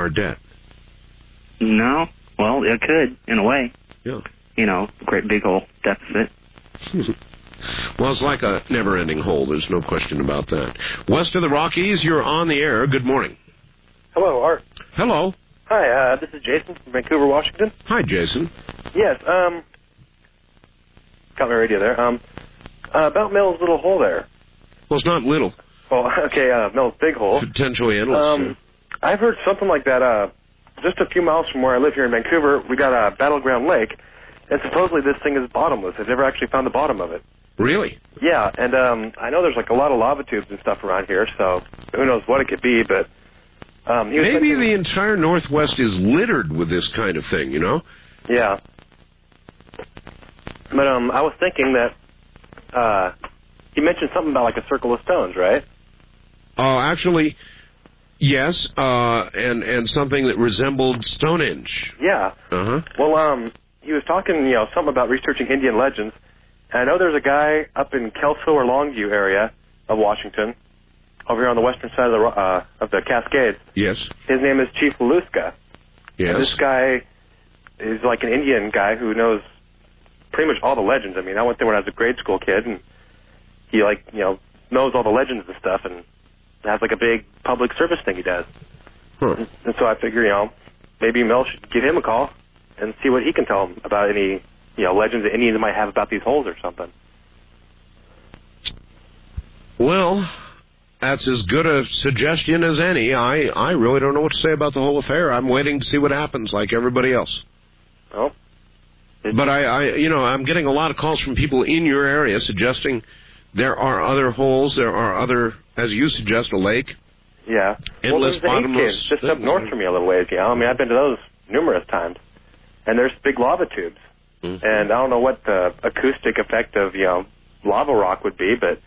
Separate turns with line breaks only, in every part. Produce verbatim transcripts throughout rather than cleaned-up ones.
our debt.
No. Well, it could, in a way.
Yeah.
You know, great big hole deficit.
Well, it's like a never-ending hole. There's no question about that. West of the Rockies, you're on the air. Good morning.
Hello, Art.
Hello.
Hi, uh, this is Jason from Vancouver, Washington.
Hi, Jason.
Yes, um, got my radio there. Um, uh, about Mel's little hole there.
Well, it's not little.
Well, okay, uh, Mel's big hole.
Potentially endless.
Um, I've heard something like that, uh, just a few miles from where I live here in Vancouver, we got a Battleground Lake, and supposedly this thing is bottomless. They've never actually found the bottom of it.
Really?
Yeah, and um, I know there's like a lot of lava tubes and stuff around here, so who knows what it could be, but... Um, he was
Maybe
thinking,
the entire Northwest is littered with this kind of thing, you know?
Yeah. But um, I was thinking that uh, he mentioned something about like a circle of stones, right?
Uh, actually, yes, uh, and, and something that resembled Stonehenge.
Yeah.
Uh-huh.
Well, um, he was talking, you know, something about researching Indian legends, and I know there's a guy up in Kelsville or Longview area of Washington, over here on the western side of the uh, of the Cascades.
Yes.
His name is Chief Luska.
Yes.
And this guy is like an Indian guy who knows pretty much all the legends. I mean, I went there when I was a grade school kid, and he, like, you know, knows all the legends and stuff, and has, like, a big public service thing he does.
Huh.
And, and so I figure, you know, maybe Mel should give him a call and see what he can tell him about any, you know, legends that Indians might have about these holes or something.
Well... That's as good a suggestion as any. I, I really don't know what to say about the whole affair. I'm waiting to see what happens, like everybody else.
Oh.
But I, I, you know, I'm getting a lot of calls from people in your area suggesting there are other holes, there are other, as you suggest, a lake.
Yeah.
Endless,
well, there's the
bottomless.
Caves just up north from me a little ways, you know. I mean, I've been to those numerous times. And there's big lava tubes. Mm-hmm. And I don't know what the acoustic effect of, you know, lava rock would be, but,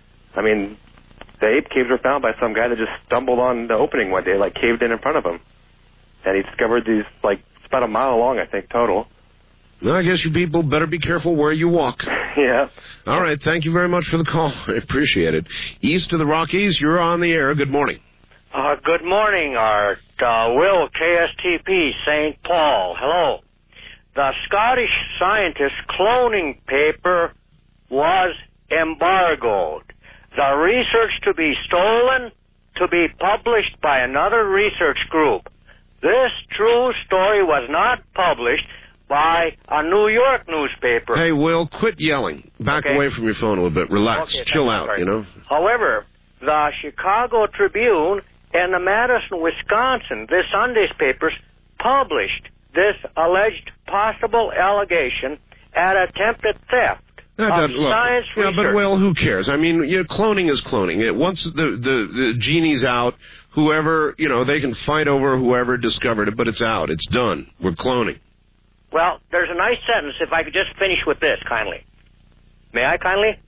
I mean... The ape caves were found by some guy that just stumbled on the opening one day, like caved in in front of him. And he discovered these, like, it's about a mile long, I think, total.
Well, I guess you people better be careful where you walk.
Yeah.
All right, thank you very much for the call. I appreciate it. East of the Rockies, you're on the air. Good morning.
Uh, good morning, Art. Uh, Will, K S T P, Saint Paul. Hello. The Scottish scientist's cloning paper was embargoed. The research to be stolen, to be published by another research group. This true story was not published by a New York newspaper.
Hey, Will, quit yelling. Back
okay.
away from your phone a little bit. Relax.
Okay,
Chill out,
sorry.
you know.
However, the Chicago Tribune and the Madison, Wisconsin, this Sunday's papers, published this alleged possible allegation at attempted theft.
That
of
doesn't, look,
science
yeah,
research.
but, well, who cares? I mean, you know, cloning is cloning. It, once the, the, the genie's out, whoever, you know, they can fight over whoever discovered it, but it's out. It's done. We're cloning.
Well, there's a nice sentence, if I could just finish with this, kindly. May I, kindly?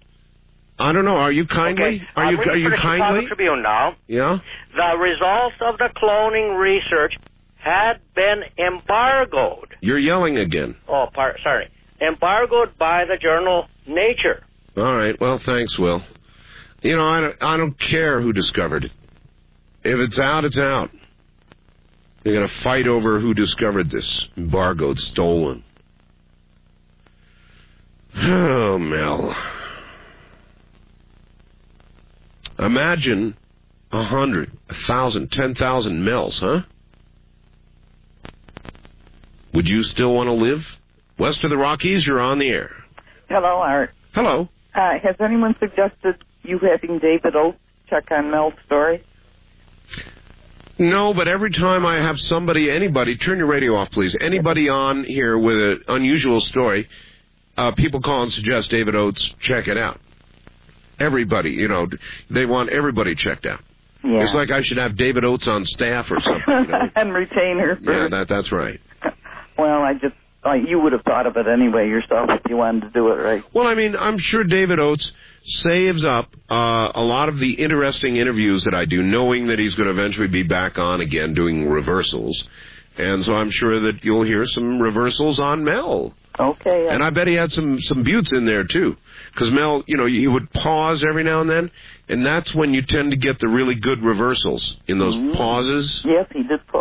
I don't know. Are you kindly?
Okay.
Are
I'm
you, are
reading
you
for the
kindly?
Chicago Tribune now.
Yeah?
The results of the cloning research had been embargoed.
You're yelling again.
Oh, par- sorry. Embargoed by the journal Nature.
All right. Well, thanks, Will. You know, I don't, I don't care who discovered it. If it's out, it's out. They're going to fight over who discovered this. Embargoed, stolen. Oh, Mel. Imagine a hundred, a thousand, ten thousand Mels, huh? Would you still want to live? West of the Rockies, you're on the air.
Hello, Art.
Hello.
Uh, has anyone suggested you having David Oates check on Mel's story?
No, but every time I have somebody, anybody, turn your radio off, please. Anybody on here with an unusual story, uh, people call and suggest David Oates check it out. Everybody, you know, they want everybody checked out.
Yeah.
It's like I should have David Oates on staff or something. You know?
And retain her. For...
Yeah, that, that's right.
Well, I just thought you would have thought of it anyway yourself if you wanted to do it right.
Well, I mean, I'm sure David Oates saves up uh, a lot of the interesting interviews that I do, knowing that he's going to eventually be back on again doing reversals. And so I'm sure that you'll hear some reversals on Mel.
Okay.
And I bet he had some, some buttes in there, too. Because Mel, you know, he would pause every now and then, and that's when you tend to get the really good reversals, in those
mm-hmm.
pauses.
Yes, he did pause.